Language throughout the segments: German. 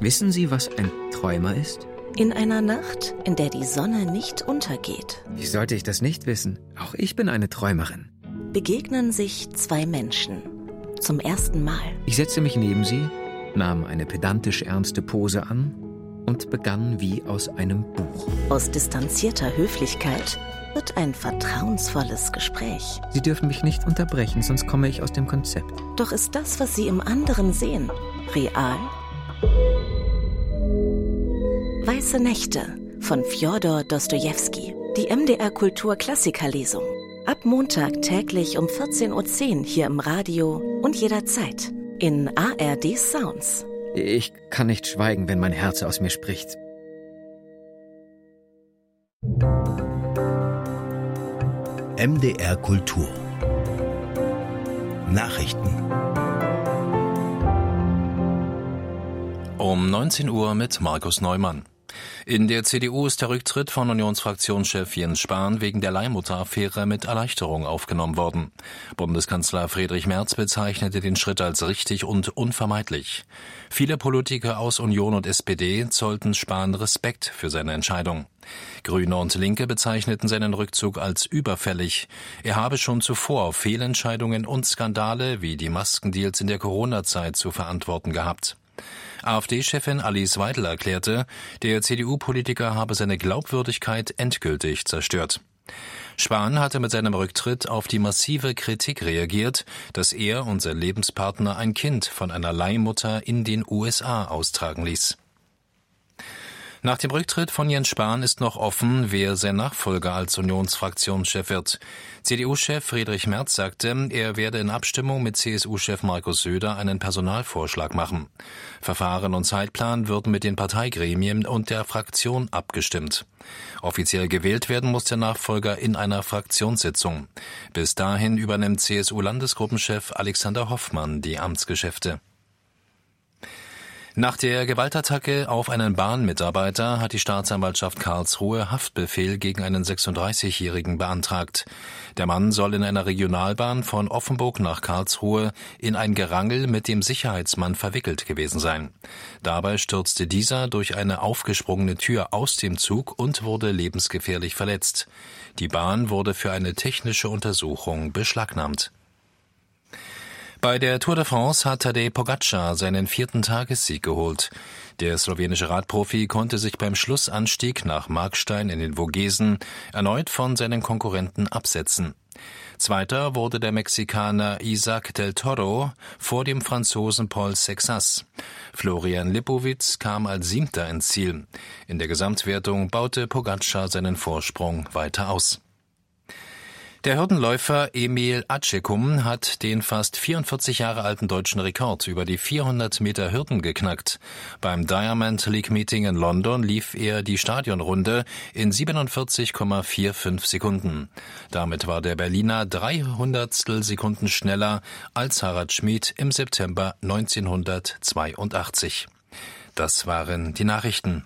Wissen Sie, was ein Träumer ist? In einer Nacht, in der die Sonne nicht untergeht. Wie sollte ich das nicht wissen? Auch ich bin eine Träumerin. Begegnen sich zwei Menschen. Zum ersten Mal. Ich setzte mich neben sie, nahm eine pedantisch ernste Pose an und begann wie aus einem Buch. Aus distanzierter Höflichkeit wird ein vertrauensvolles Gespräch. Sie dürfen mich nicht unterbrechen, sonst komme ich aus dem Konzept. Doch ist das, was Sie im anderen sehen, real? Weiße Nächte von Fjodor Dostojewski. Die MDR Kultur Klassikerlesung. Ab Montag täglich um 14:10 Uhr hier im Radio und jederzeit in ARD Sounds. Ich kann nicht schweigen, wenn mein Herz aus mir spricht. MDR Kultur Nachrichten um 19 Uhr mit Markus Neumann. In der CDU ist der Rücktritt von Unionsfraktionschef Jens Spahn wegen der Leihmutter-Affäre mit Erleichterung aufgenommen worden. Bundeskanzler Friedrich Merz bezeichnete den Schritt als richtig und unvermeidlich. Viele Politiker aus Union und SPD zollten Spahn Respekt für seine Entscheidung. Grüne und Linke bezeichneten seinen Rückzug als überfällig. Er habe schon zuvor Fehlentscheidungen und Skandale wie die Maskendeals in der Corona-Zeit zu verantworten gehabt. AfD-Chefin Alice Weidel erklärte, der CDU-Politiker habe seine Glaubwürdigkeit endgültig zerstört. Spahn hatte mit seinem Rücktritt auf die massive Kritik reagiert, dass er und sein Lebenspartner ein Kind von einer Leihmutter in den USA austragen ließ. Nach dem Rücktritt von Jens Spahn ist noch offen, wer sein Nachfolger als Unionsfraktionschef wird. CDU-Chef Friedrich Merz sagte, er werde in Abstimmung mit CSU-Chef Markus Söder einen Personalvorschlag machen. Verfahren und Zeitplan würden mit den Parteigremien und der Fraktion abgestimmt. Offiziell gewählt werden muss der Nachfolger in einer Fraktionssitzung. Bis dahin übernimmt CSU-Landesgruppenchef Alexander Hoffmann die Amtsgeschäfte. Nach der Gewaltattacke auf einen Bahnmitarbeiter hat die Staatsanwaltschaft Karlsruhe Haftbefehl gegen einen 36-Jährigen beantragt. Der Mann soll in einer Regionalbahn von Offenburg nach Karlsruhe in ein Gerangel mit dem Sicherheitsmann verwickelt gewesen sein. Dabei stürzte dieser durch eine aufgesprungene Tür aus dem Zug und wurde lebensgefährlich verletzt. Die Bahn wurde für eine technische Untersuchung beschlagnahmt. Bei der Tour de France hat Tadej Pogačar seinen 4. Tagessieg geholt. Der slowenische Radprofi konnte sich beim Schlussanstieg nach Markstein in den Vogesen erneut von seinen Konkurrenten absetzen. Zweiter wurde der Mexikaner Isaac del Toro vor dem Franzosen Paul Sexas. Florian Lipowitz kam als 7. ins Ziel. In der Gesamtwertung baute Pogačar seinen Vorsprung weiter aus. Der Hürdenläufer Emil Acecum hat den fast 44 Jahre alten deutschen Rekord über die 400 Meter Hürden geknackt. Beim Diamond League Meeting in London lief er die Stadionrunde in 47,45 Sekunden. Damit war der Berliner 300 Sekunden schneller als Harald Schmid im September 1982. Das waren die Nachrichten.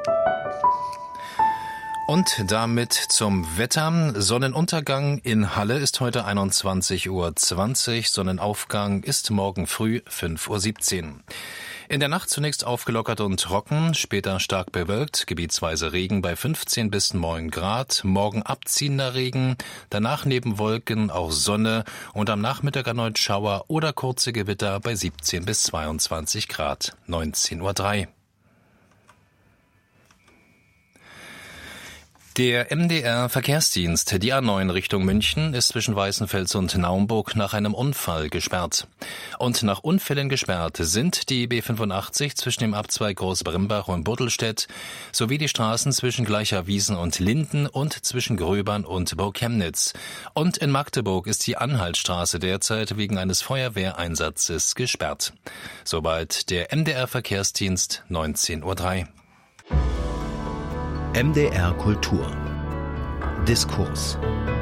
Und damit zum Wetter. Sonnenuntergang in Halle ist heute 21:20 Uhr. Sonnenaufgang ist morgen früh 5:17 Uhr. In der Nacht zunächst aufgelockert und trocken, später stark bewölkt, gebietsweise Regen bei 15 bis 9 Grad. Morgen abziehender Regen, danach neben Wolken auch Sonne und am Nachmittag erneut Schauer oder kurze Gewitter bei 17 bis 22 Grad. 19:03 Uhr. Der MDR-Verkehrsdienst, die A9 Richtung München, ist zwischen Weißenfels und Naumburg nach einem Unfall gesperrt. Und nach Unfällen gesperrt sind die B85 zwischen dem Abzweig Großbrimbach und Buddelstedt sowie die Straßen zwischen Gleicherwiesen und Linden und zwischen Gröbern und Burg Chemnitz. Und in Magdeburg ist die Anhaltstraße derzeit wegen eines Feuerwehreinsatzes gesperrt. Soweit der MDR-Verkehrsdienst 19:03 Uhr. MDR Kultur Diskurs.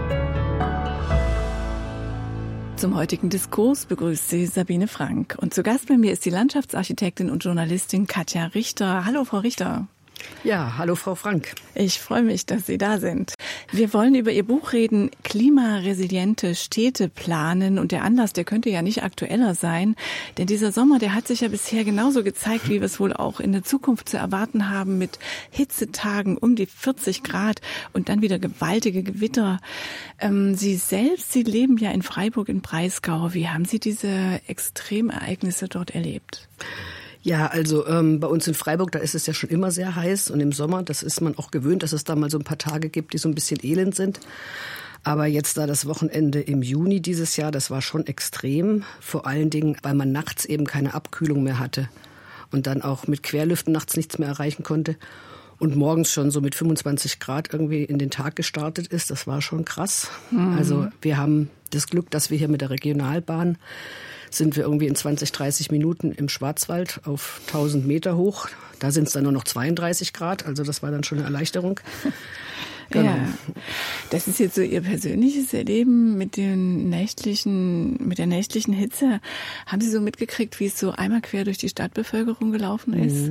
Zum heutigen Diskurs begrüßt Sie Sabine Frank. Und zu Gast bei mir ist die Landschaftsarchitektin und Journalistin Katja Richter. Hallo, Frau Richter. Ja, hallo Frau Frank. Ich freue mich, dass Sie da sind. Wir wollen über Ihr Buch reden, klimaresiliente Städte planen. Und der Anlass, der könnte ja nicht aktueller sein. Denn dieser Sommer, der hat sich ja bisher genauso gezeigt, wie wir es wohl auch in der Zukunft zu erwarten haben, mit Hitzetagen um die 40 Grad und dann wieder gewaltige Gewitter. Sie selbst, Sie leben ja in Freiburg im Breisgau. Wie haben Sie diese Extremereignisse dort erlebt? Ja, also bei uns in Freiburg, da ist es ja schon immer sehr heiß und im Sommer, das ist man auch gewöhnt, dass es da mal so ein paar Tage gibt, die so ein bisschen elend sind. Aber jetzt da das Wochenende im Juni dieses Jahr, das war schon extrem, vor allen Dingen, weil man nachts eben keine Abkühlung mehr hatte und dann auch mit Querlüften nachts nichts mehr erreichen konnte und morgens schon so mit 25 Grad irgendwie in den Tag gestartet ist. Das war schon krass. Also wir haben das Glück, dass wir hier mit der Regionalbahn sind wir irgendwie in 20, 30 Minuten im Schwarzwald auf 1000 Meter hoch. Da sind es dann nur noch 32 Grad, also das war dann schon eine Erleichterung. Genau. Ja, das ist jetzt so Ihr persönliches Erleben mit der nächtlichen Hitze. Haben Sie so mitgekriegt, wie es so einmal quer durch die Stadtbevölkerung gelaufen ist?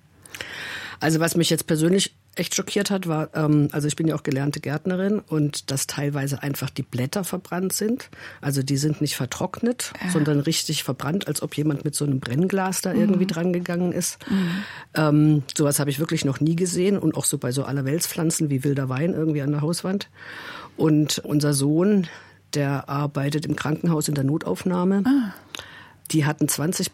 Also was mich jetzt persönlich echt schockiert hat, war, also ich bin ja auch gelernte Gärtnerin und dass teilweise einfach die Blätter verbrannt sind. Also die sind nicht vertrocknet, sondern richtig verbrannt, als ob jemand mit so einem Brennglas da irgendwie dran gegangen ist. Sowas habe ich wirklich noch nie gesehen und auch so bei so Allerweltspflanzen wie wilder Wein irgendwie an der Hauswand. Und unser Sohn, der arbeitet im Krankenhaus in der Notaufnahme. Die hatten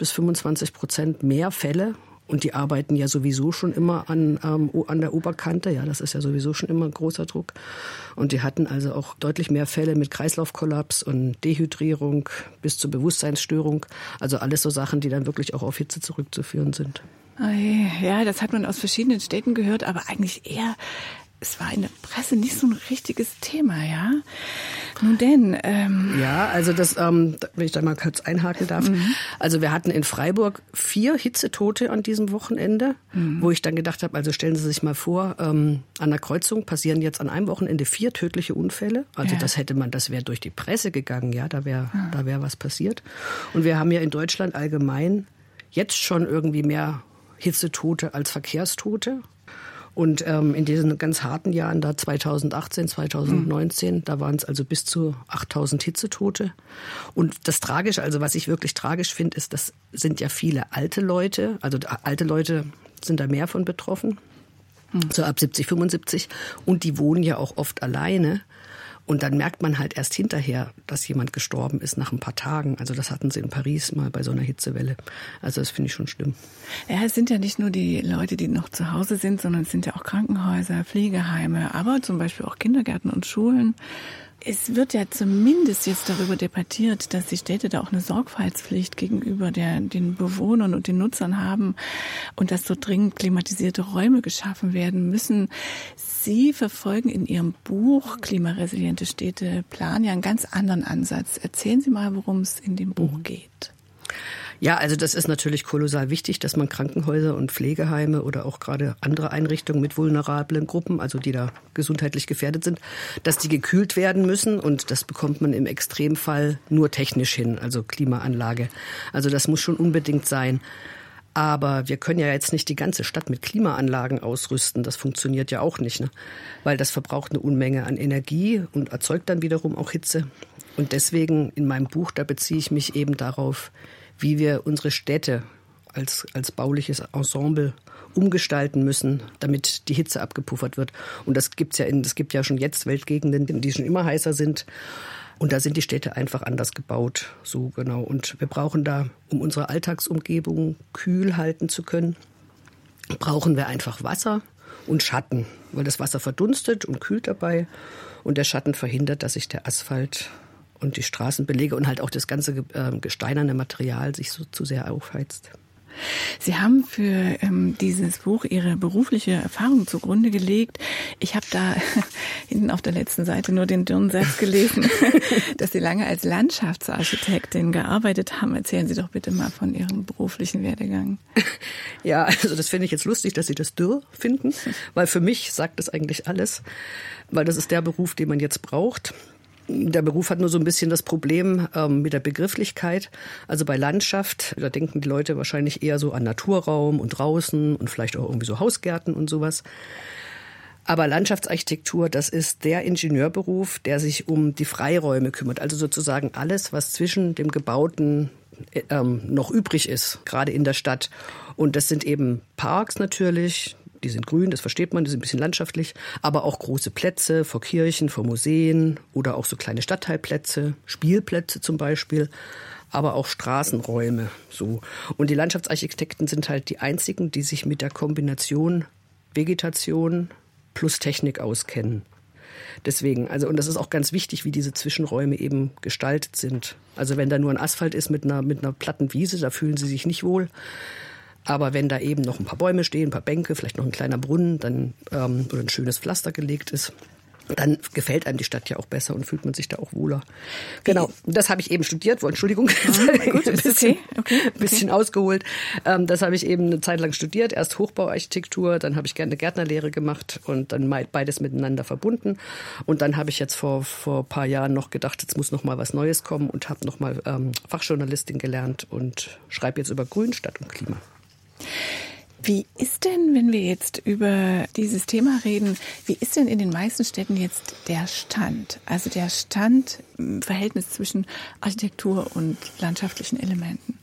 20-25% mehr Fälle. Und die arbeiten ja sowieso schon immer an der Oberkante. Ja, das ist ja sowieso schon immer ein großer Druck. Und die hatten also auch deutlich mehr Fälle mit Kreislaufkollaps und Dehydrierung bis zur Bewusstseinsstörung. Also alles so Sachen, die dann wirklich auch auf Hitze zurückzuführen sind. Ja, das hat man aus verschiedenen Städten gehört, aber eigentlich eher, es war in der Presse nicht so ein richtiges Thema, ja? Nun denn. Ja, also das, wenn ich da mal kurz einhaken darf. Also wir hatten in Freiburg 4 Hitzetote an diesem Wochenende, wo ich dann gedacht habe, also stellen Sie sich mal vor, an der Kreuzung passieren jetzt an einem Wochenende 4 tödliche Unfälle. Also das wäre durch die Presse gegangen, ja, da wäre was passiert. Und wir haben ja in Deutschland allgemein jetzt schon irgendwie mehr Hitzetote als Verkehrstote. Und in diesen ganz harten Jahren, da 2018, 2019, da waren es also bis zu 8000 Hitzetote. Und das Tragische, also was ich wirklich tragisch finde, ist, das sind ja viele alte Leute. Also alte Leute sind da mehr von betroffen, so ab 70, 75. Und die wohnen ja auch oft alleine. Und dann merkt man halt erst hinterher, dass jemand gestorben ist nach ein paar Tagen. Also das hatten sie in Paris mal bei so einer Hitzewelle. Also das finde ich schon schlimm. Ja, es sind ja nicht nur die Leute, die noch zu Hause sind, sondern es sind ja auch Krankenhäuser, Pflegeheime, aber zum Beispiel auch Kindergärten und Schulen. Es wird ja zumindest jetzt darüber debattiert, dass die Städte da auch eine Sorgfaltspflicht gegenüber den Bewohnern und den Nutzern haben und dass dort dringend klimatisierte Räume geschaffen werden müssen. Sie verfolgen in Ihrem Buch Klimaresiliente Städte Plan ja einen ganz anderen Ansatz. Erzählen Sie mal, worum es in dem Buch geht. Ja, also das ist natürlich kolossal wichtig, dass man Krankenhäuser und Pflegeheime oder auch gerade andere Einrichtungen mit vulnerablen Gruppen, also die da gesundheitlich gefährdet sind, dass die gekühlt werden müssen. Und das bekommt man im Extremfall nur technisch hin, also Klimaanlage. Also das muss schon unbedingt sein. Aber wir können ja jetzt nicht die ganze Stadt mit Klimaanlagen ausrüsten. Das funktioniert ja auch nicht, ne? Weil das verbraucht eine Unmenge an Energie und erzeugt dann wiederum auch Hitze. Und deswegen in meinem Buch, da beziehe ich mich eben darauf, wie wir unsere Städte als bauliches Ensemble umgestalten müssen, damit die Hitze abgepuffert wird. Und es gibt ja schon jetzt Weltgegenden, die schon immer heißer sind. Und da sind die Städte einfach anders gebaut, so genau. Und wir brauchen da, um unsere Alltagsumgebung kühl halten zu können, brauchen wir einfach Wasser und Schatten, weil das Wasser verdunstet und kühlt dabei. Und der Schatten verhindert, dass sich der Asphalt und die Straßenbeläge und halt auch das ganze gesteinerne Material sich so zu sehr aufheizt. Sie haben für dieses Buch Ihre berufliche Erfahrung zugrunde gelegt. Ich habe da hinten auf der letzten Seite nur den dürren Satz gelesen, dass Sie lange als Landschaftsarchitektin gearbeitet haben. Erzählen Sie doch bitte mal von Ihrem beruflichen Werdegang. Ja, also das finde ich jetzt lustig, dass Sie das dürr finden, weil für mich sagt das eigentlich alles, weil das ist der Beruf, den man jetzt braucht. Der Beruf hat nur so ein bisschen das Problem mit der Begrifflichkeit. Also bei Landschaft, da denken die Leute wahrscheinlich eher so an Naturraum und draußen und vielleicht auch irgendwie so Hausgärten und sowas. Aber Landschaftsarchitektur, das ist der Ingenieurberuf, der sich um die Freiräume kümmert. Also sozusagen alles, was zwischen dem Gebauten noch übrig ist, gerade in der Stadt. Und das sind eben Parks natürlich, die sind grün, das versteht man, die sind ein bisschen landschaftlich, aber auch große Plätze vor Kirchen, vor Museen oder auch so kleine Stadtteilplätze, Spielplätze zum Beispiel, aber auch Straßenräume. So. Und die Landschaftsarchitekten sind halt die einzigen, die sich mit der Kombination Vegetation plus Technik auskennen. Deswegen, und das ist auch ganz wichtig, wie diese Zwischenräume eben gestaltet sind. Also wenn da nur ein Asphalt ist mit einer platten Wiese, da fühlen sie sich nicht wohl. Aber wenn da eben noch ein paar Bäume stehen, ein paar Bänke, vielleicht noch ein kleiner Brunnen, dann oder ein schönes Pflaster gelegt ist, dann gefällt einem die Stadt ja auch besser und fühlt man sich da auch wohler. Genau, das habe ich eben studiert. Entschuldigung, gut, ein bisschen ausgeholt. Das habe ich eben eine Zeit lang studiert. Erst Hochbauarchitektur, dann habe ich gerne eine Gärtnerlehre gemacht und dann beides miteinander verbunden. Und dann habe ich jetzt vor ein paar Jahren noch gedacht, jetzt muss noch mal was Neues kommen und habe noch mal Fachjournalistin gelernt und schreibe jetzt über Grün, Stadt und Klima. Wie ist denn, wenn wir jetzt über dieses Thema reden, wie ist denn in den meisten Städten jetzt der Stand? Also der Stand im Verhältnis zwischen Architektur und landschaftlichen Elementen?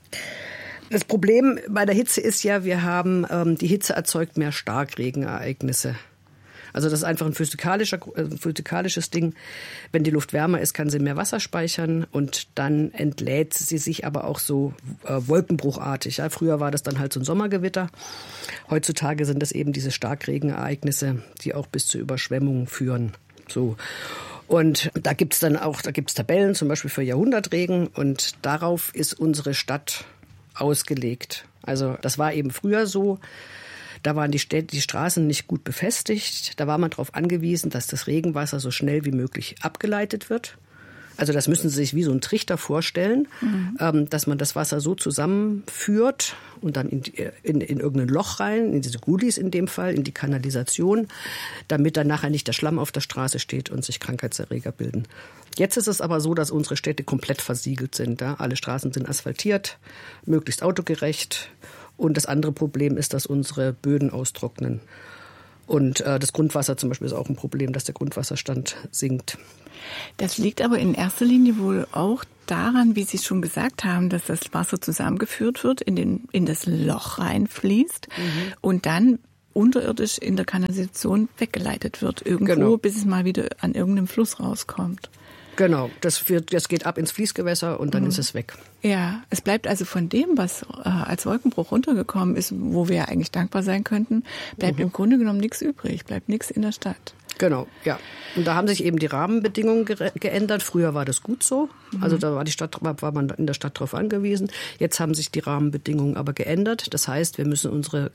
Das Problem bei der Hitze ist ja, wir haben, die Hitze erzeugt mehr Starkregenereignisse. Also das ist einfach ein physikalisches Ding. Wenn die Luft wärmer ist, kann sie mehr Wasser speichern und dann entlädt sie sich aber auch so wolkenbruchartig. Ja, früher war das dann halt so ein Sommergewitter. Heutzutage sind das eben diese Starkregenereignisse, die auch bis zu Überschwemmungen führen. So. Und da gibt's Tabellen, zum Beispiel für Jahrhundertregen, und darauf ist unsere Stadt ausgelegt. Also das war eben früher so. Da waren die Straßen nicht gut befestigt. Da war man darauf angewiesen, dass das Regenwasser so schnell wie möglich abgeleitet wird. Also das müssen Sie sich wie so einen Trichter vorstellen, dass man das Wasser so zusammenführt und dann in irgendein Loch rein, in diese Gullis in dem Fall, in die Kanalisation, damit dann nachher nicht der Schlamm auf der Straße steht und sich Krankheitserreger bilden. Jetzt ist es aber so, dass unsere Städte komplett versiegelt sind. Ja? Alle Straßen sind asphaltiert, möglichst autogerecht. Und das andere Problem ist, dass unsere Böden austrocknen. Und das Grundwasser zum Beispiel ist auch ein Problem, dass der Grundwasserstand sinkt. Das liegt aber in erster Linie wohl auch daran, wie Sie schon gesagt haben, dass das Wasser zusammengeführt wird, in das Loch reinfließt und dann unterirdisch in der Kanalisation weggeleitet wird. Irgendwo, bis es mal wieder an irgendeinem Fluss rauskommt. Genau, das geht ab ins Fließgewässer und dann ist es weg. Ja, es bleibt also von dem, was als Wolkenbruch runtergekommen ist, wo wir ja eigentlich dankbar sein könnten, bleibt im Grunde genommen nichts übrig, bleibt nichts in der Stadt. Genau, ja. Und da haben sich eben die Rahmenbedingungen geändert. Früher war das gut so. Also da war man in der Stadt drauf angewiesen. Jetzt haben sich die Rahmenbedingungen aber geändert. Das heißt, wir müssen unser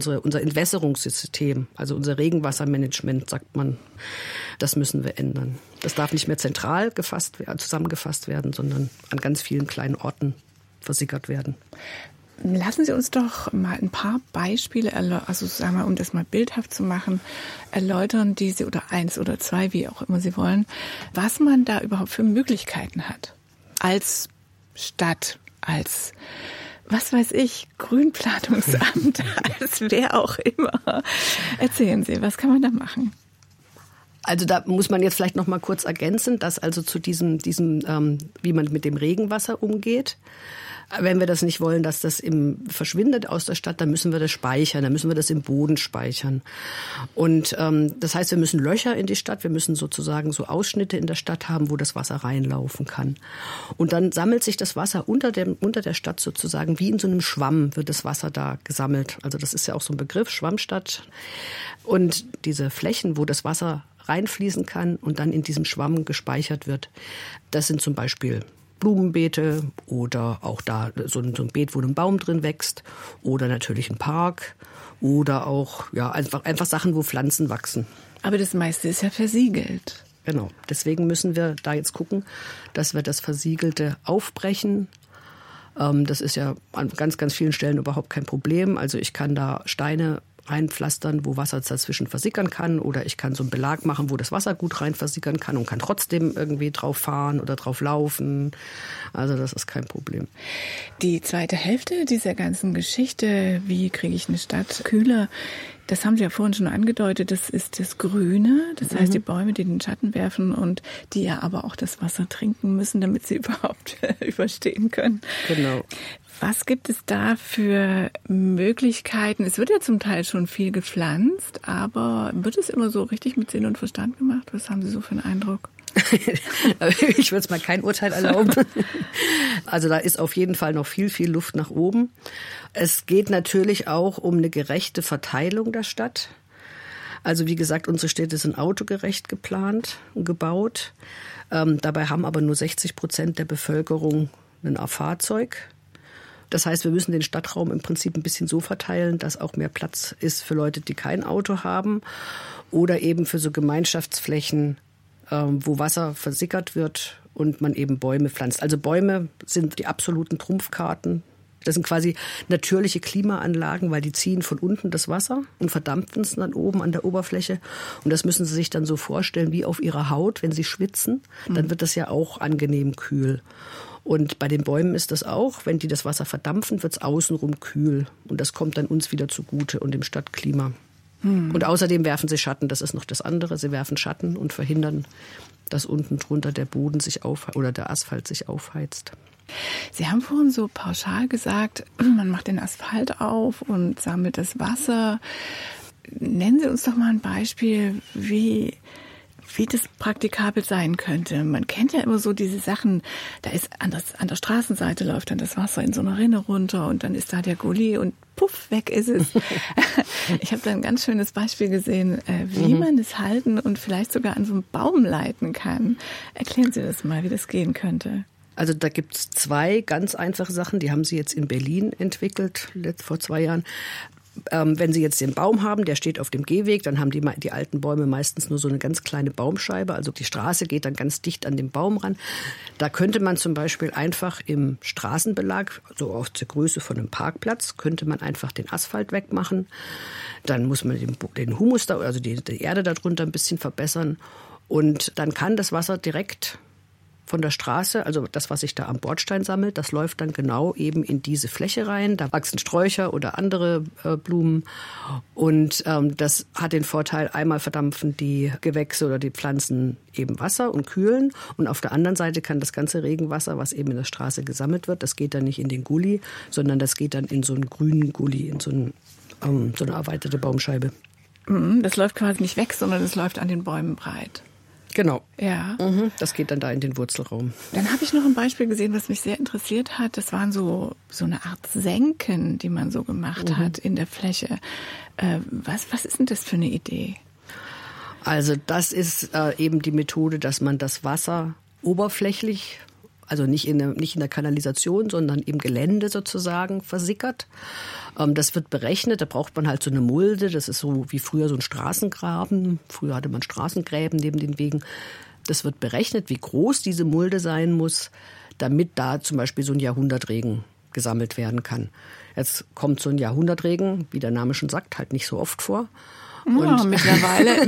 Entwässerungssystem, also unser Regenwassermanagement, sagt man, das müssen wir ändern. Das darf nicht mehr zentral zusammengefasst werden, sondern an ganz vielen kleinen Orten versickert werden. Lassen Sie uns doch mal ein paar Beispiele, also sagen wir, um das mal bildhaft zu machen, erläutern, oder eins oder zwei, wie auch immer Sie wollen, was man da überhaupt für Möglichkeiten hat. Als Stadt, als, was weiß ich, Grünplanungsamt, als wer auch immer. Erzählen Sie, was kann man da machen? Also da muss man jetzt vielleicht noch mal kurz ergänzen, dass also zu diesem wie man mit dem Regenwasser umgeht. Wenn wir das nicht wollen, dass das verschwindet aus der Stadt, dann müssen wir das speichern, dann müssen wir das im Boden speichern. Und das heißt, wir müssen Löcher in die Stadt, wir müssen sozusagen so Ausschnitte in der Stadt haben, wo das Wasser reinlaufen kann. Und dann sammelt sich das Wasser unter der Stadt sozusagen, wie in so einem Schwamm wird das Wasser da gesammelt. Also das ist ja auch so ein Begriff, Schwammstadt. Und diese Flächen, wo das Wasser reinfließen kann und dann in diesem Schwamm gespeichert wird, das sind zum Beispiel Blumenbeete oder auch da so ein Beet, wo ein Baum drin wächst oder natürlich ein Park oder auch einfach Sachen, wo Pflanzen wachsen. Aber das meiste ist ja versiegelt. Genau, deswegen müssen wir da jetzt gucken, dass wir das Versiegelte aufbrechen. Das ist ja an ganz, ganz vielen Stellen überhaupt kein Problem. Also ich kann da Steine einpflastern, wo Wasser dazwischen versickern kann, oder ich kann so einen Belag machen, wo das Wasser gut rein versickern kann und kann trotzdem irgendwie drauf fahren oder drauf laufen. Also das ist kein Problem. Die zweite Hälfte dieser ganzen Geschichte, wie kriege ich eine Stadt kühler, das haben Sie ja vorhin schon angedeutet, das ist das Grüne, das heißt die Bäume, die den Schatten werfen und die ja aber auch das Wasser trinken müssen, damit sie überhaupt überstehen können. Genau. Was gibt es da für Möglichkeiten? Es wird ja zum Teil schon viel gepflanzt, aber wird es immer so richtig mit Sinn und Verstand gemacht? Was haben Sie so für einen Eindruck? Ich würde es mal kein Urteil erlauben. Also da ist auf jeden Fall noch viel Luft nach oben. Es geht natürlich auch um eine gerechte Verteilung der Stadt. Also wie gesagt, unsere Städte sind autogerecht geplant und gebaut. Dabei haben aber nur 60% der Bevölkerung ein Fahrzeug. Das heißt, wir müssen den Stadtraum im Prinzip ein bisschen so verteilen, dass auch mehr Platz ist für Leute, die kein Auto haben oder eben für so Gemeinschaftsflächen, wo Wasser versickert wird und man eben Bäume pflanzt. Also Bäume sind die absoluten Trumpfkarten. Das sind quasi natürliche Klimaanlagen, weil die ziehen von unten das Wasser und verdampfen es dann oben an der Oberfläche. Und das müssen Sie sich dann so vorstellen wie auf Ihrer Haut, wenn Sie schwitzen. Dann wird das ja auch angenehm kühl. Und bei den Bäumen ist das auch, wenn die das Wasser verdampfen, wird es außenrum kühl. Und das kommt dann uns wieder zugute und dem Stadtklima. Und außerdem werfen sie Schatten, das ist noch das andere. Sie werfen Schatten und verhindern, dass unten drunter der Boden sich oder der Asphalt sich aufheizt. Sie haben vorhin so pauschal gesagt, man macht den Asphalt auf und sammelt das Wasser. Nennen Sie uns doch mal ein Beispiel, wie das praktikabel sein könnte. Man kennt ja immer so diese Sachen, da ist an der Straßenseite läuft dann das Wasser in so einer Rinne runter und dann ist da der Gully und puff, weg ist es. Ich habe da ein ganz schönes Beispiel gesehen, wie man es halten und vielleicht sogar an so einem Baum leiten kann. Erklären Sie das mal, wie das gehen könnte. Also da gibt es 2 ganz einfache Sachen, die haben sie jetzt in Berlin entwickelt, vor 2 Jahren. Wenn Sie jetzt den Baum haben, der steht auf dem Gehweg, dann haben die alten Bäume meistens nur so eine ganz kleine Baumscheibe. Also die Straße geht dann ganz dicht an den Baum ran. Da könnte man zum Beispiel einfach im Straßenbelag, so auf der Größe von einem Parkplatz, könnte man einfach den Asphalt wegmachen. Dann muss man den Humus, also die Erde darunter ein bisschen verbessern. Und dann kann das Wasser direkt von der Straße, also das, was sich da am Bordstein sammelt, das läuft dann genau eben in diese Fläche rein. Da wachsen Sträucher oder andere Blumen. Und das hat den Vorteil, einmal verdampfen die Gewächse oder die Pflanzen eben Wasser und kühlen. Und auf der anderen Seite kann das ganze Regenwasser, was eben in der Straße gesammelt wird, das geht dann nicht in den Gully, sondern das geht dann in so einen grünen Gully, in so eine erweiterte Baumscheibe. Das läuft quasi nicht weg, sondern es läuft an den Bäumen breit. Genau. Ja. Das geht dann da in den Wurzelraum. Dann habe ich noch ein Beispiel gesehen, was mich sehr interessiert hat. Das waren so eine Art Senken, die man so gemacht hat in der Fläche. Was ist denn das für eine Idee? Also das ist eben die Methode, dass man das Wasser oberflächlich, also nicht in der Kanalisation, sondern im Gelände sozusagen versickert. Das wird berechnet, da braucht man halt so eine Mulde, das ist so wie früher so ein Straßengraben. Früher hatte man Straßengräben neben den Wegen. Das wird berechnet, wie groß diese Mulde sein muss, damit da zum Beispiel so ein Jahrhundertregen gesammelt werden kann. Jetzt kommt so ein Jahrhundertregen, wie der Name schon sagt, halt nicht so oft vor. Und mittlerweile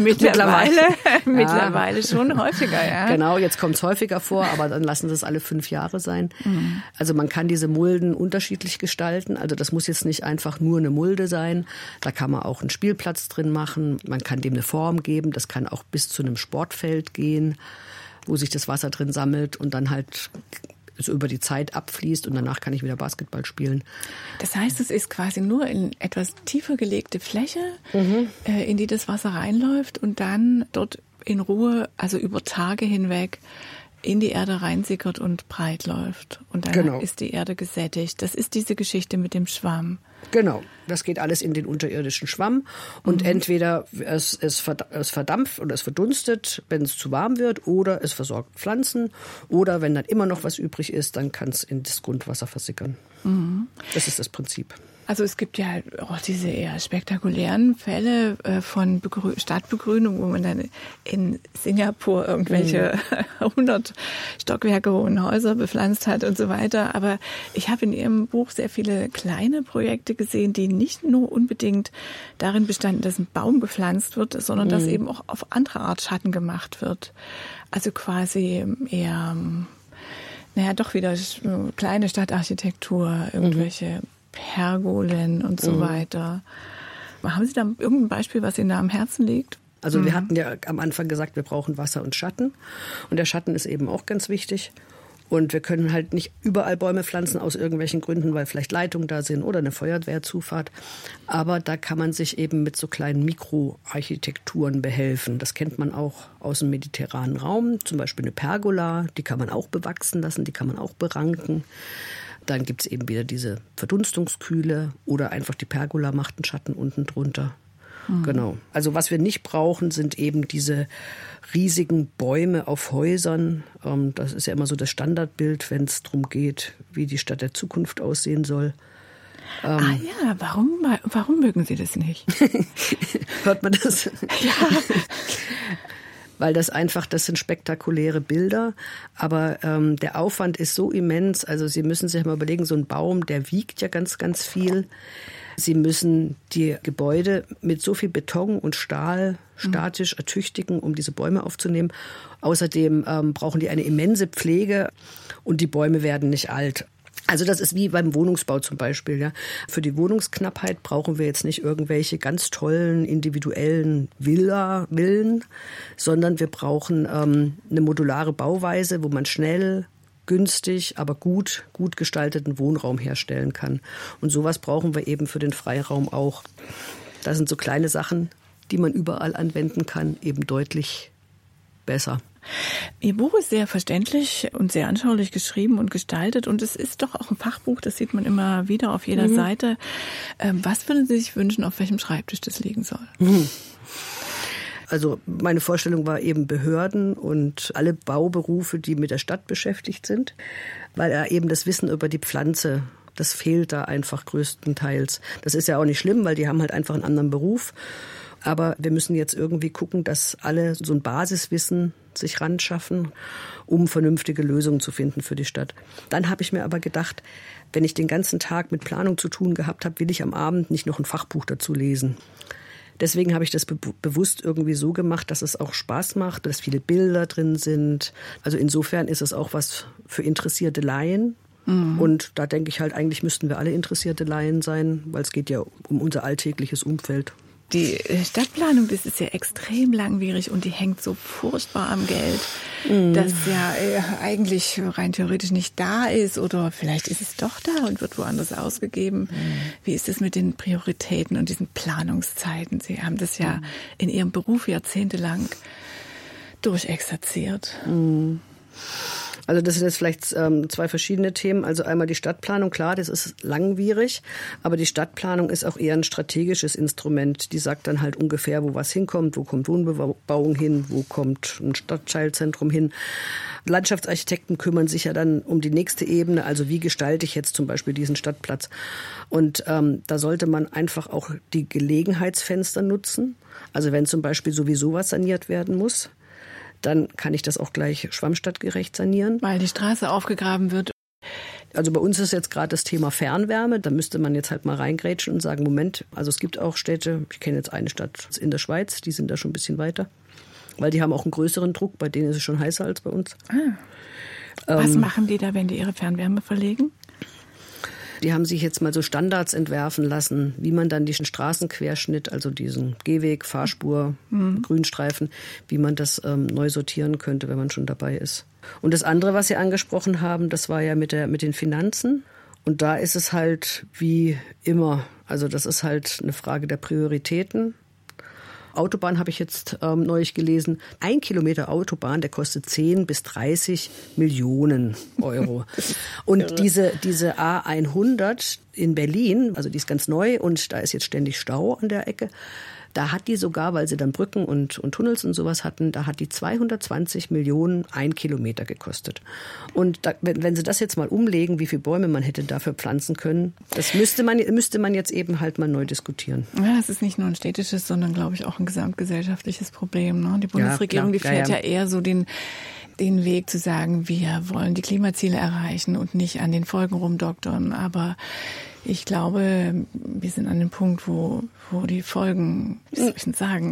schon häufiger, ja. Genau, jetzt kommt es häufiger vor, aber dann lassen Sie es alle 5 Jahre sein. Also man kann diese Mulden unterschiedlich gestalten. Also das muss jetzt nicht einfach nur eine Mulde sein. Da kann man auch einen Spielplatz drin machen. Man kann dem eine Form geben. Das kann auch bis zu einem Sportfeld gehen, wo sich das Wasser drin sammelt und dann halt so über die Zeit abfließt und danach kann ich wieder Basketball spielen. Das heißt, es ist quasi nur in etwas tiefer gelegte Fläche, in die das Wasser reinläuft und dann dort in Ruhe, also über Tage hinweg, in die Erde reinsickert und breit läuft. Und dann ist die Erde gesättigt. Das ist diese Geschichte mit dem Schwamm. Genau, das geht alles in den unterirdischen Schwamm und entweder es verdampft oder es verdunstet, wenn es zu warm wird, oder es versorgt Pflanzen, oder wenn dann immer noch was übrig ist, dann kann es in das Grundwasser versickern. Das ist das Prinzip. Also es gibt ja auch diese eher spektakulären Fälle von Stadtbegrünung, wo man dann in Singapur irgendwelche 100 Stockwerke hohen Häuser bepflanzt hat und so weiter. Aber ich habe in Ihrem Buch sehr viele kleine Projekte gesehen, die nicht nur unbedingt darin bestanden, dass ein Baum gepflanzt wird, sondern dass eben auch auf andere Art Schatten gemacht wird. Also quasi eher, doch wieder kleine Stadtarchitektur, irgendwelche Pergolen und so weiter. Haben Sie da irgendein Beispiel, was Ihnen da am Herzen liegt? Also wir hatten ja am Anfang gesagt, wir brauchen Wasser und Schatten. Und der Schatten ist eben auch ganz wichtig. Und wir können halt nicht überall Bäume pflanzen aus irgendwelchen Gründen, weil vielleicht Leitungen da sind oder eine Feuerwehrzufahrt. Aber da kann man sich eben mit so kleinen Mikroarchitekturen behelfen. Das kennt man auch aus dem mediterranen Raum. Zum Beispiel eine Pergola, die kann man auch bewachsen lassen, die kann man auch beranken. Dann gibt es eben wieder diese Verdunstungskühle oder einfach die Pergola macht einen Schatten unten drunter. Genau. Also was wir nicht brauchen, sind eben diese riesigen Bäume auf Häusern. Das ist ja immer so das Standardbild, wenn es darum geht, wie die Stadt der Zukunft aussehen soll. Warum mögen Sie das nicht? Hört man das? Ja. Weil das sind spektakuläre Bilder, aber der Aufwand ist so immens. Also Sie müssen sich mal überlegen, so ein Baum, der wiegt ja ganz, ganz viel. Sie müssen die Gebäude mit so viel Beton und Stahl statisch ertüchtigen, um diese Bäume aufzunehmen. Außerdem brauchen die eine immense Pflege und die Bäume werden nicht alt. Also das ist wie beim Wohnungsbau zum Beispiel. Ja. Für die Wohnungsknappheit brauchen wir jetzt nicht irgendwelche ganz tollen individuellen Villen, sondern wir brauchen eine modulare Bauweise, wo man schnell, günstig, aber gut gestalteten Wohnraum herstellen kann. Und sowas brauchen wir eben für den Freiraum auch. Das sind so kleine Sachen, die man überall anwenden kann, eben deutlich besser. Ihr Buch ist sehr verständlich und sehr anschaulich geschrieben und gestaltet und es ist doch auch ein Fachbuch, das sieht man immer wieder auf jeder Seite. Was würden Sie sich wünschen, auf welchem Schreibtisch das liegen soll? Also meine Vorstellung war eben Behörden und alle Bauberufe, die mit der Stadt beschäftigt sind, weil eben das Wissen über die Pflanze, das fehlt da einfach größtenteils. Das ist ja auch nicht schlimm, weil die haben halt einfach einen anderen Beruf. Aber wir müssen jetzt irgendwie gucken, dass alle so ein Basiswissen sich ran schaffen, um vernünftige Lösungen zu finden für die Stadt. Dann habe ich mir aber gedacht, wenn ich den ganzen Tag mit Planung zu tun gehabt habe, will ich am Abend nicht noch ein Fachbuch dazu lesen. Deswegen habe ich das bewusst irgendwie so gemacht, dass es auch Spaß macht, dass viele Bilder drin sind. Also insofern ist es auch was für interessierte Laien. Und da denke ich halt, eigentlich müssten wir alle interessierte Laien sein, weil es geht ja um unser alltägliches Umfeld. Die Stadtplanung, das ist ja extrem langwierig und die hängt so furchtbar am Geld, das ja eigentlich rein theoretisch nicht da ist oder vielleicht ist es doch da und wird woanders ausgegeben. Wie ist es mit den Prioritäten und diesen Planungszeiten? Sie haben das ja in Ihrem Beruf jahrzehntelang durchexerziert. Also das sind jetzt vielleicht zwei verschiedene Themen. Also einmal die Stadtplanung, klar, das ist langwierig, aber die Stadtplanung ist auch eher ein strategisches Instrument. Die sagt dann halt ungefähr, wo was hinkommt, wo kommt Wohnbebauung hin, wo kommt ein Stadtteilzentrum hin. Landschaftsarchitekten kümmern sich ja dann um die nächste Ebene, also wie gestalte ich jetzt zum Beispiel diesen Stadtplatz. Und da sollte man einfach auch die Gelegenheitsfenster nutzen. Also wenn zum Beispiel sowieso was saniert werden muss, dann kann ich das auch gleich schwammstadtgerecht sanieren. Weil die Straße aufgegraben wird. Also bei uns ist jetzt gerade das Thema Fernwärme. Da müsste man jetzt halt mal reingrätschen und sagen, Moment, also es gibt auch Städte, ich kenne jetzt eine Stadt in der Schweiz, die sind da schon ein bisschen weiter. Weil die haben auch einen größeren Druck, bei denen ist es schon heißer als bei uns. Was machen die da, wenn die ihre Fernwärme verlegen? Die haben sich jetzt mal so Standards entwerfen lassen, wie man dann diesen Straßenquerschnitt, also diesen Gehweg, Fahrspur, Grünstreifen, wie man das neu sortieren könnte, wenn man schon dabei ist. Und das andere, was Sie angesprochen haben, das war ja mit den Finanzen. Und da ist es halt wie immer, also das ist halt eine Frage der Prioritäten. Autobahn habe ich jetzt neulich gelesen. 1 Kilometer Autobahn, der kostet 10 bis 30 Millionen Euro. Und diese A100 in Berlin, also die ist ganz neu und da ist jetzt ständig Stau an der Ecke. Da hat die sogar, weil sie dann Brücken und Tunnels und sowas hatten, da hat die 220 Millionen 1 Kilometer gekostet. Und wenn sie das jetzt mal umlegen, wie viele Bäume man hätte dafür pflanzen können, das müsste man jetzt eben halt mal neu diskutieren. Ja, es ist nicht nur ein städtisches, sondern, glaube ich, auch ein gesamtgesellschaftliches Problem. Ne? Die Bundesregierung, die fährt ja eher so den Weg zu sagen, wir wollen die Klimaziele erreichen und nicht an den Folgen rumdoktern. Aber ich glaube, wir sind an dem Punkt, wo die Folgen, wie soll ich denn sagen,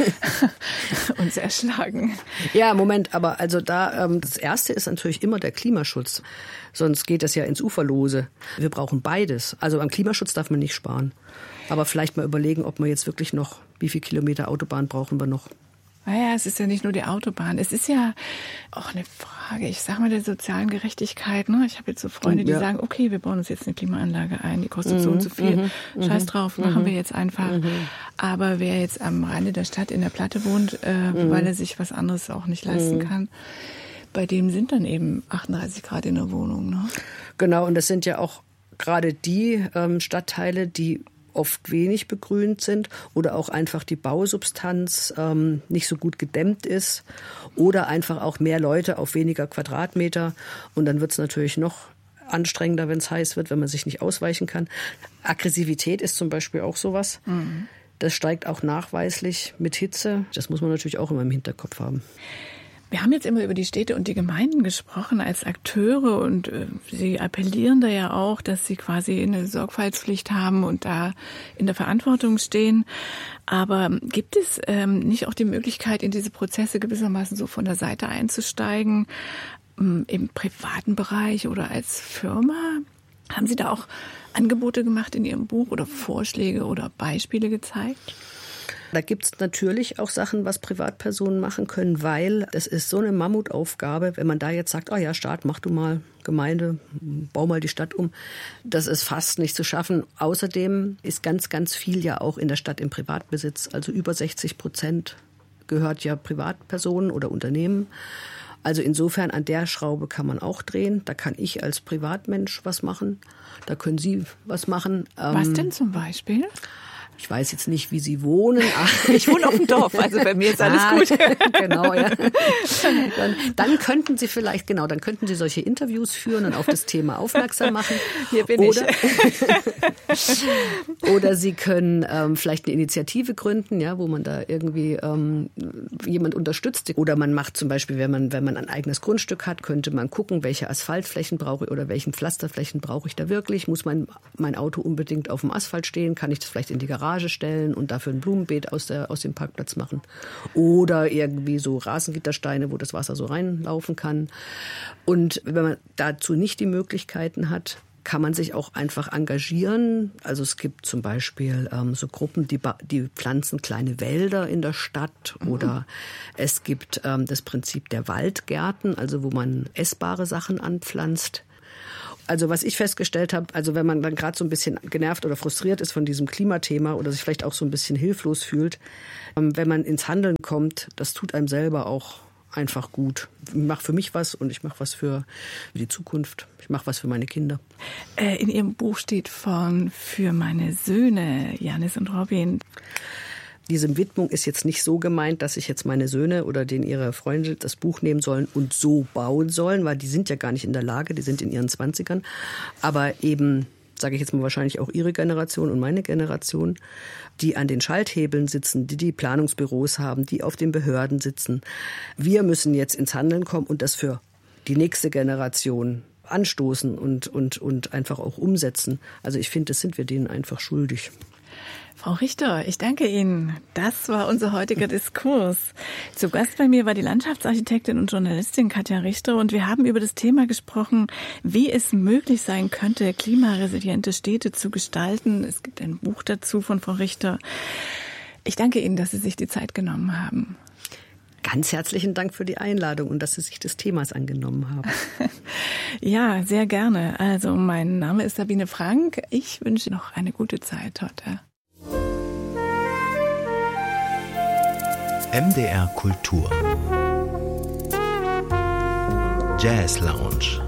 uns erschlagen. Ja, Moment, aber also das Erste ist natürlich immer der Klimaschutz. Sonst geht das ja ins Uferlose. Wir brauchen beides. Also am Klimaschutz darf man nicht sparen. Aber vielleicht mal überlegen, ob wir jetzt wirklich noch, wie viele Kilometer Autobahn brauchen wir noch? Naja, es ist ja nicht nur die Autobahn. Es ist ja auch eine Frage, ich sag mal, der sozialen Gerechtigkeit. Ne? Ich habe jetzt so Freunde, die sagen, okay, wir bauen uns jetzt eine Klimaanlage ein, die kostet so und so viel. Scheiß drauf, machen wir jetzt einfach. Aber wer jetzt am Rande der Stadt in der Platte wohnt, weil er sich was anderes auch nicht leisten kann, bei dem sind dann eben 38 Grad in der Wohnung. Ne? Genau, und das sind ja auch gerade die Stadtteile, die oft wenig begrünt sind oder auch einfach die Bausubstanz nicht so gut gedämmt ist oder einfach auch mehr Leute auf weniger Quadratmeter. Und dann wird es natürlich noch anstrengender, wenn es heiß wird, wenn man sich nicht ausweichen kann. Aggressivität ist zum Beispiel auch sowas. Das steigt auch nachweislich mit Hitze. Das muss man natürlich auch immer im Hinterkopf haben. Wir haben jetzt immer über die Städte und die Gemeinden gesprochen als Akteure und Sie appellieren da ja auch, dass Sie quasi eine Sorgfaltspflicht haben und da in der Verantwortung stehen. Aber gibt es nicht auch die Möglichkeit, in diese Prozesse gewissermaßen so von der Seite einzusteigen, im privaten Bereich oder als Firma? Haben Sie da auch Angebote gemacht in Ihrem Buch oder Vorschläge oder Beispiele gezeigt? Da gibt es natürlich auch Sachen, was Privatpersonen machen können, weil das ist so eine Mammutaufgabe, wenn man da jetzt sagt, oh ja, Staat, mach du mal, Gemeinde, bau mal die Stadt um. Das ist fast nicht zu schaffen. Außerdem ist ganz, ganz viel ja auch in der Stadt im Privatbesitz. Also über 60% gehört ja Privatpersonen oder Unternehmen. Also insofern an der Schraube kann man auch drehen. Da kann ich als Privatmensch was machen. Da können Sie was machen. Was denn zum Beispiel? Ich weiß jetzt nicht, wie Sie wohnen. Ich wohne auf dem Dorf, also bei mir ist alles gut. Genau, ja. Dann könnten Sie vielleicht, dann könnten Sie solche Interviews führen und auf das Thema aufmerksam machen. Hier bin ich. Oder Sie können vielleicht eine Initiative gründen, ja, wo man da irgendwie jemand unterstützt. Oder man macht zum Beispiel, wenn man ein eigenes Grundstück hat, könnte man gucken, welche Asphaltflächen brauche ich oder welchen Pflasterflächen brauche ich da wirklich. Muss mein Auto unbedingt auf dem Asphalt stehen? Kann ich das vielleicht in die Garage stellen und dafür ein Blumenbeet aus dem Parkplatz machen. Oder irgendwie so Rasengittersteine, wo das Wasser so reinlaufen kann. Und wenn man dazu nicht die Möglichkeiten hat, kann man sich auch einfach engagieren. Also es gibt zum Beispiel so Gruppen, die pflanzen kleine Wälder in der Stadt. Oder es gibt das Prinzip der Waldgärten, also wo man essbare Sachen anpflanzt. Also was ich festgestellt habe, also wenn man dann gerade so ein bisschen genervt oder frustriert ist von diesem Klimathema oder sich vielleicht auch so ein bisschen hilflos fühlt, wenn man ins Handeln kommt, das tut einem selber auch einfach gut. Ich mache für mich was und ich mache was für die Zukunft. Ich mache was für meine Kinder. In Ihrem Buch steht für meine Söhne, Janis und Robin. Diese Widmung ist jetzt nicht so gemeint, dass sich jetzt meine Söhne oder ihre Freunde das Buch nehmen sollen und so bauen sollen, weil die sind ja gar nicht in der Lage, die sind in ihren 20ern. Aber eben, sage ich jetzt mal, wahrscheinlich auch ihre Generation und meine Generation, die an den Schalthebeln sitzen, die Planungsbüros haben, die auf den Behörden sitzen. Wir müssen jetzt ins Handeln kommen und das für die nächste Generation anstoßen und einfach auch umsetzen. Also ich finde, das sind wir denen einfach schuldig. Frau Richter, ich danke Ihnen. Das war unser heutiger Diskurs. Zu Gast bei mir war die Landschaftsarchitektin und Journalistin Katja Richter und wir haben über das Thema gesprochen, wie es möglich sein könnte, klimaresiliente Städte zu gestalten. Es gibt ein Buch dazu von Frau Richter. Ich danke Ihnen, dass Sie sich die Zeit genommen haben. Ganz herzlichen Dank für die Einladung und dass Sie sich des Themas angenommen haben. Ja, sehr gerne. Also mein Name ist Sabine Frank. Ich wünsche noch eine gute Zeit heute. MDR Kultur Jazz Lounge.